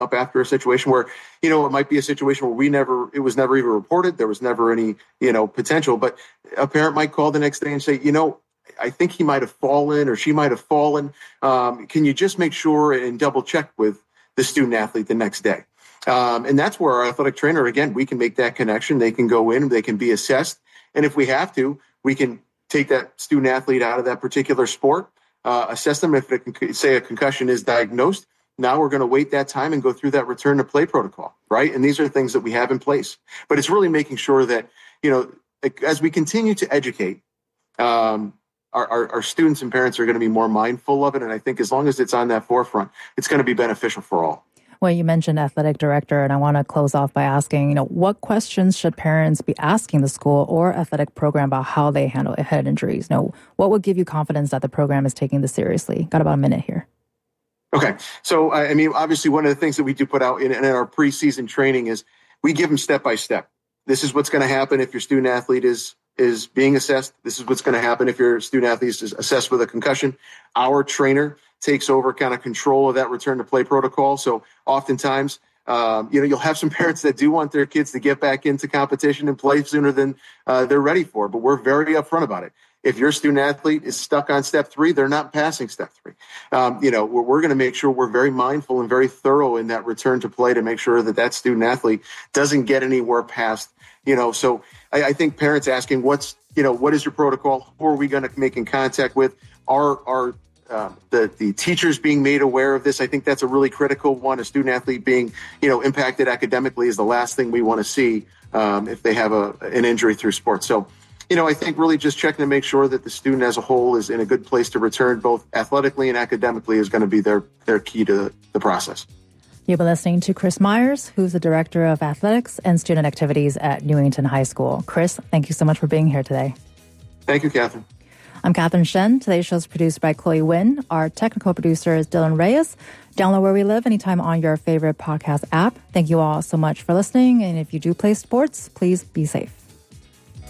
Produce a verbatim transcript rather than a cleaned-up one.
up after a situation where, you know, it might be a situation where we never, it was never even reported. There was never any, you know, potential, but a parent might call the next day and say, you know, I think he might have fallen or she might have fallen. Um, can you just make sure and double check with the student athlete the next day? Um, and that's where our athletic trainer, again, we can make that connection. They can go in, they can be assessed. And if we have to, we can take that student athlete out of that particular sport, uh, assess them. If it, say a concussion is diagnosed, now we're going to wait that time and go through that return to play protocol, right? And these are things that we have in place. But it's really making sure that, you know, as we continue to educate, um, our, our, our students and parents are going to be more mindful of it. And I think as long as it's on that forefront, it's going to be beneficial for all. Well, you mentioned athletic director, and I want to close off by asking, you know, what questions should parents be asking the school or athletic program about how they handle head injuries? You know, what would give you confidence that the program is taking this seriously? Got about a minute here. Okay. So, I mean, obviously, one of the things that we do put out in, in our preseason training is we give them step by step. This is what's going to happen if your student athlete is is being assessed. This is what's going to happen if your student athlete is assessed with a concussion. Our trainer takes over kind of control of that return to play protocol. So oftentimes, um, you know, you'll have some parents that do want their kids to get back into competition and play sooner than uh, they're ready for, but we're very upfront about it. If your student athlete is stuck on step three, they're not passing step three. Um, you know, we're, we're going to make sure we're very mindful and very thorough in that return to play to make sure that that student athlete doesn't get anywhere past, you know, so I, I think parents asking what's, you know, what is your protocol? Who are we going to make in contact with? Are, are uh, the, the teachers being made aware of this? I think that's a really critical one. A student athlete being, you know, impacted academically is the last thing we want to see um, if they have a, an injury through sports. So, you know, I think really just checking to make sure that the student as a whole is in a good place to return both athletically and academically is going to be their, their key to the process. You've been listening to Chris Myers, who's the Director of Athletics and Student Activities at Newington High School. Chris, thank you so much for being here today. Thank you, Catherine. I'm Catherine Shen. Today's show is produced by Chloe Wynn. Our technical producer is Dylan Reyes. Download Where We Live anytime on your favorite podcast app. Thank you all so much for listening. And if you do play sports, please be safe.